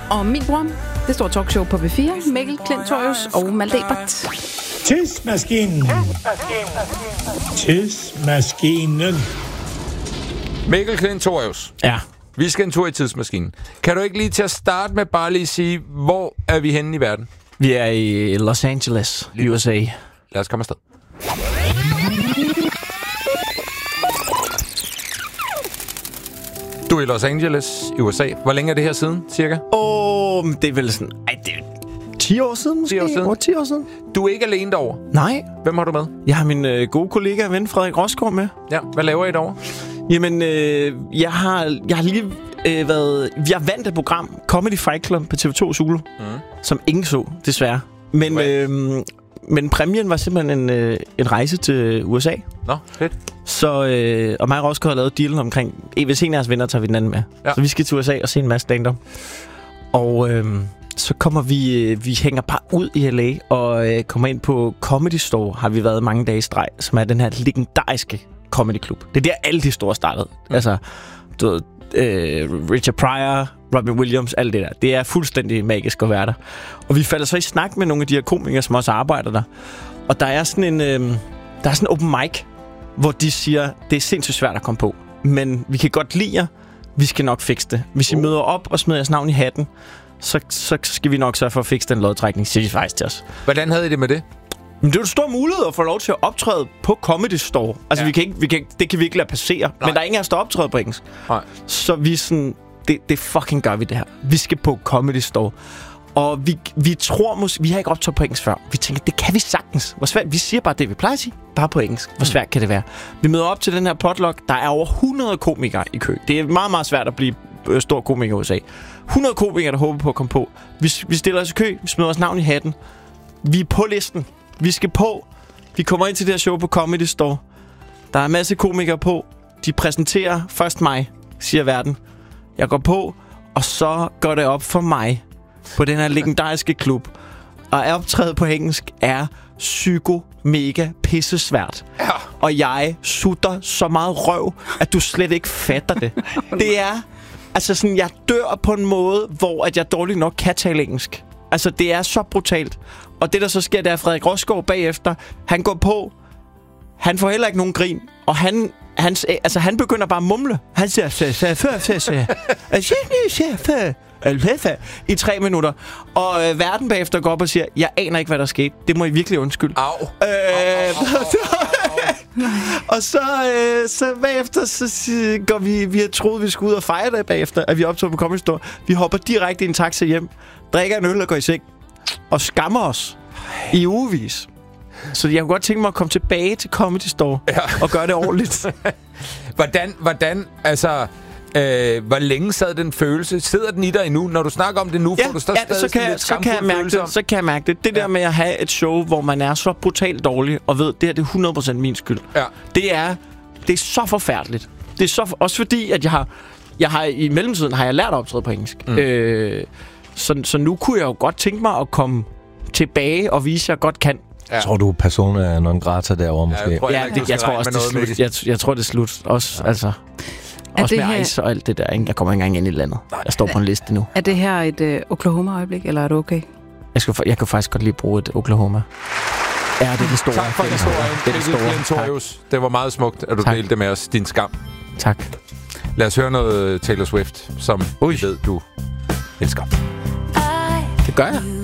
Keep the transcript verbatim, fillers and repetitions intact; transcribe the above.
og min bror. Det store talkshow på B fire. Mikkel Klintorius og Malte Ebert. Tidsmaskinen. Tidsmaskinen. Mikkel Klintorius. Ja. Vi skal en tur i tidsmaskinen. Kan du ikke lige til at starte med bare lige sige, hvor er vi henne i verden? Vi er i Los Angeles, U S A. Lad os komme afsted. Du er i Los Angeles i U S A. Hvor længe er det her siden, cirka? Åh, oh, det er vel sådan... Ej, det er ti år siden måske? ti år siden. Oh, ti år siden. Du er ikke alene derovre. Nej. Hvem har du med? Jeg har min øh, gode kollega og ven Frederik Rosgaard med. Ja, hvad laver I derovre? Jamen, øh, jeg, har, jeg har lige øh, været... Jeg vandt et program, Comedy Fight Club på T V to Zulu, mm. som ingen så, desværre. Men, øh, men præmien var simpelthen en, øh, en rejse til U S A. Nå, fedt. Så, øh, og mig og Rosgaard har lavet dealen omkring... Hvis en af jeres venner tager vi den anden med. Ja. Så vi skal til U S A og se en masse stand-up. Og øh, så kommer vi... Øh, vi hænger bare ud i L A og øh, kommer ind på Comedy Store, har vi været mange dage i streg, som er den her legendariske comedyklub. Det er der, alle de store startede. Mm. Altså, du ved, øh, Richard Pryor, Robin Williams, alt det der. Det er fuldstændig magisk at være der. Og vi falder så i snak med nogle af de her komikere, som også arbejder der. Og der er sådan en... Øh, der er sådan en open mic, hvor de siger, det er sindssygt svært at komme på, men vi kan godt lide jer, vi skal nok fikse det. Hvis I oh. møder op og smider jeres navn i hatten, så, så skal vi nok sørge for at fikse den lodtrækning, siger de faktisk til os. Hvordan havde I det med det? Men det er jo en stor mulighed at få lov til at optræde på Comedy Store. Altså, ja. vi kan ikke, vi kan, det kan vi ikke lade passere. Nej. Men der er ingen af os, der optræder på engelsk. Nej. Så vi er sådan, det, det fucking gør vi det her. Vi skal på Comedy Store. Og vi, vi tror måske... Vi har ikke optaget på engelsk før. Vi tænker, det kan vi sagtens. Hvor svært... Vi siger bare det, vi plejer at sige. Bare på engelsk. Hvor svært kan det være? Vi møder op til den her potluck. Der er over hundrede komikere i kø. Det er meget, meget svært at blive øh, stor komiker i U S A. hundrede komikere, der håber på at komme på. Vi, vi stiller os i kø. Vi smider vores navn i hatten. Vi er på listen. Vi skal på. Vi kommer ind til det her show på Comedy Store. Der er en masse komikere på. De præsenterer først mig, siger verden. Jeg går på, og så går det op for mig på den her legendariske klub. Og at optræde på engelsk er psyko mega pissesvært. Ja. Og jeg sutter så meget røv, at du slet ikke fatter det. Det er... Altså sådan, jeg dør på en måde, hvor at jeg dårligt nok kan tale engelsk. Altså, det er så brutalt. Og det, der så sker, det er, at Frederik Rosgaard bagefter, han går på, han får heller ikke nogen grin, og han... Han, altså, han begynder bare at mumle. Han siger, før, før, før, før, før, i tre minutter. Og øh, verden bagefter går op og siger, jeg aner ikke, hvad der skete. Det må I virkelig undskylde. Au. Øh, au, au, au, au. Og så, øh, så bagefter, så går vi, vi har troet, vi skulle ud og fejre det bagefter, at vi optog på Comedy Store. Vi hopper direkte i en taxa hjem, drikker en øl og går i seng, og skammer os i ugevis. Så jeg kunne godt tænke mig at komme tilbage til Comedy Store ja. og gøre det ordentligt. hvordan, hvordan, altså, øh, hvor længe sad den følelse? Sidder den i dig endnu? Når du snakker om det nu, ja, får du stadig ja, så kan, jeg, så, kan jeg mærke det, så kan jeg mærke det. Det ja. der med at have et show, hvor man er så brutalt dårlig, og ved, det her det er hundrede procent min skyld. Ja. Det er, det er så forfærdeligt. Det er så, også fordi, at jeg har, jeg har i mellemtiden har jeg lært at optræde på engelsk. Mm. Øh, så, så nu kunne jeg jo godt tænke mig at komme tilbage og vise, at jeg godt kan. Ja. Tror du, persona non grata derovre måske? Ja, jeg tror, ja, det, jeg, jeg tror også, det er slut. Jeg, jeg tror, det er slut. Også, ja. altså, også med her... ice og alt det der. Ikke? Jeg kommer ikke engang ind i landet. Jeg står på en liste nu. Er det her et uh, Oklahoma-øjeblik, eller er det okay? Jeg, skal, jeg kan faktisk godt lige bruge et Oklahoma. Ja, det er det store. Tak for historien. Det er det store. Det var meget smukt, at du tak. delte med os din skam. Tak. Lad os høre noget Taylor Swift, som vi ved, du elsker. Det gør jeg.